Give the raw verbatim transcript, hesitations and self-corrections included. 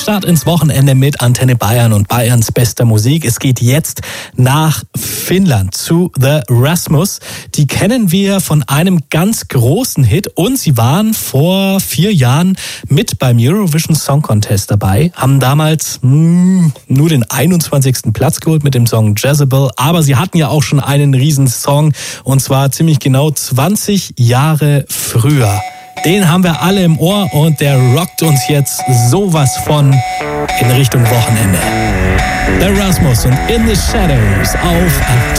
Start ins Wochenende mit Antenne Bayern und Bayerns bester Musik. Es geht jetzt nach Finnland zu The Rasmus. Die kennen wir von einem ganz großen Hit und sie waren vor vier Jahren mit beim Eurovision Song Contest dabei, haben damals mh, nur den einundzwanzigsten Platz geholt mit dem Song Jezebel, aber sie hatten ja auch schon einen riesen Song und zwar ziemlich genau zwanzig Jahre früher. Den haben wir alle im Ohr und der rockt uns jetzt sowas von in Richtung Wochenende. The Rasmus und In the Shadows auf